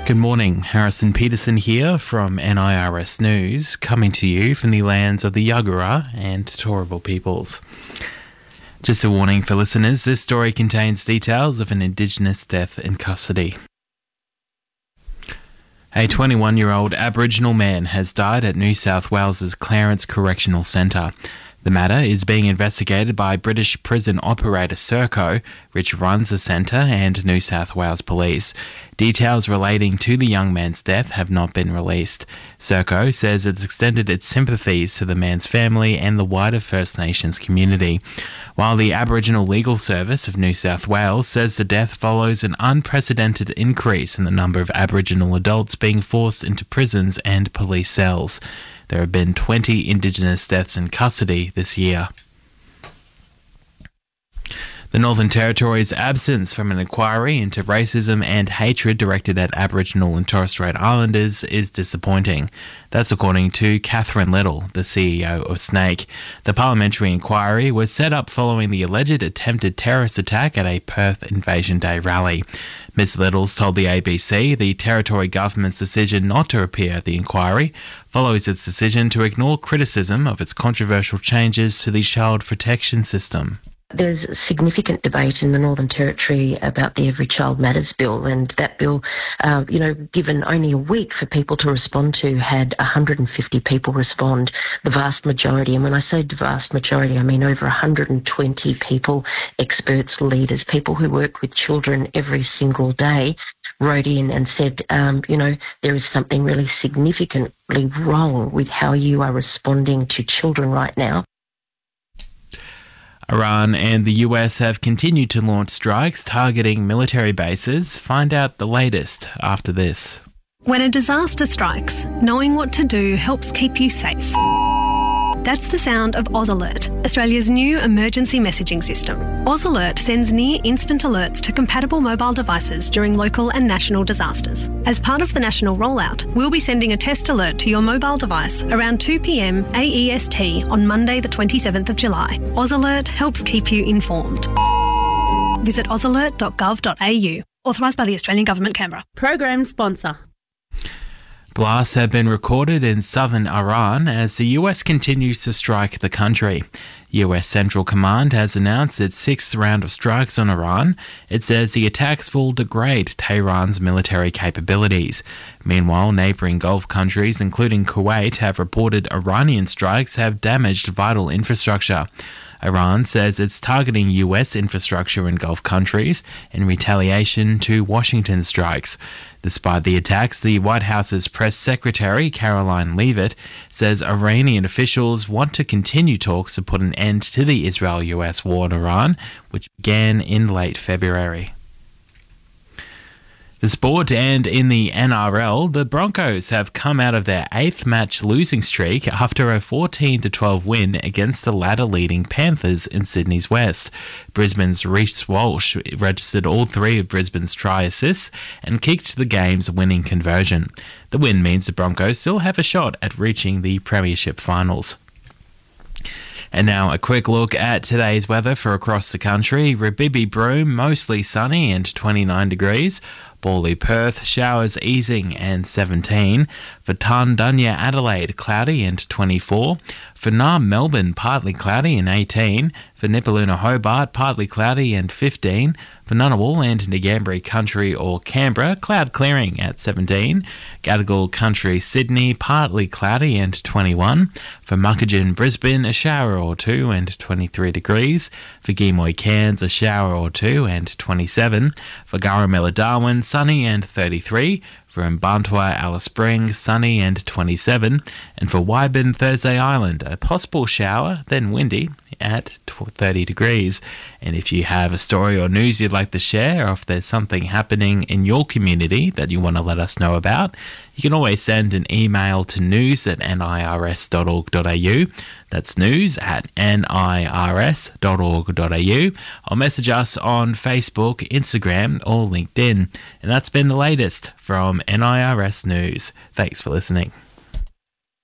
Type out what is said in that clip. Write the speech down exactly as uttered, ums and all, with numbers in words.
Good morning, Harrison Peterson here from N I R S News, coming to you from the lands of the Yagara and Turrbal peoples. Just a warning for listeners, this story contains details of an Indigenous death in custody. A twenty-one-year-old Aboriginal man has died at New South Wales's Clarence Correctional Centre. The matter is being investigated by British prison operator Serco, which runs the centre, and New South Wales Police. Details relating to the young man's death have not been released. Serco says it's extended its sympathies to the man's family and the wider First Nations community, while the Aboriginal Legal Service of New South Wales says the death follows an unprecedented increase in the number of Aboriginal adults being forced into prisons and police cells. There have been twenty Indigenous deaths in custody this year. The Northern Territory's absence from an inquiry into racism and hatred directed at Aboriginal and Torres Strait Islanders is disappointing. That's according to Catherine Little, the C E O of Snake. The parliamentary inquiry was set up following the alleged attempted terrorist attack at a Perth Invasion Day rally. Miz Littles told the A B C the Territory government's decision not to appear at the inquiry follows its decision to ignore criticism of its controversial changes to the child protection system. There's significant debate in the Northern Territory about the Every Child Matters bill, and that bill, uh, you know, given only a week for people to respond to, had one hundred fifty people respond, the vast majority. And when I say the vast majority, I mean over one hundred twenty people, experts, leaders, people who work with children every single day, wrote in and said, um, you know, there is something really significantly wrong with how you are responding to children right now. Iran and the U S have continued to launch strikes targeting military bases. Find out the latest after this. When a disaster strikes, knowing what to do helps keep you safe. That's the sound of AusAlert, Australia's new emergency messaging system. AusAlert sends near-instant alerts to compatible mobile devices during local and national disasters. As part of the national rollout, we'll be sending a test alert to your mobile device around two p m A E S T on Monday the twenty-seventh of July. AusAlert helps keep you informed. Visit ausalert dot gov dot a u. Authorised by the Australian Government, Canberra. Program sponsor. Blasts have been recorded in southern Iran as the U S continues to strike the country. U S Central Command has announced its sixth round of strikes on Iran. It says the attacks will degrade Tehran's military capabilities. Meanwhile, neighbouring Gulf countries, including Kuwait, have reported Iranian strikes have damaged vital infrastructure. Iran says it's targeting U S infrastructure in Gulf countries in retaliation to Washington strikes. Despite the attacks, the White House's press secretary, Caroline Leavitt, says Iranian officials want to continue talks to put an end to the Israel-U S war in Iran, which began in late February. The sport, and in the N R L, the Broncos have come out of their eighth match losing streak after a fourteen to twelve win against the ladder-leading Panthers in Sydney's West. Brisbane's Reece Walsh registered all three of Brisbane's try assists and kicked the game's winning conversion. The win means the Broncos still have a shot at reaching the Premiership finals. And now a quick look at today's weather for across the country. Rabibi Broome, mostly sunny and twenty-nine degrees. Bawley Perth, showers easing and seventeen. For Tarndunya Adelaide, cloudy and twenty-four. For Naarm Melbourne, partly cloudy and eighteen. For Nipaluna Hobart, partly cloudy and fifteen. For Ngunnawal and Ngambri Country or Canberra, cloud clearing at seventeen. Gadigal Country Sydney, partly cloudy and twenty-one. For Muckagin Brisbane, a shower or two and twenty-three degrees. For Geemoy Cairns, a shower or two and twenty-seven. For Garramella Darwin, sunny and thirty-three. For Mbantua Alice Springs, sunny and twenty-seven. And for Wyburn Thursday Island, a possible shower, then windy at thirty degrees. And if you have a story or news you'd like to share, or if there's something happening in your community that you want to let us know about, you can always send an email to news at nirs dot org dot a u. That's news at nirs dot org dot a u. Or message us on Facebook, Instagram, or LinkedIn. And that's been the latest from N I R S News. Thanks for listening.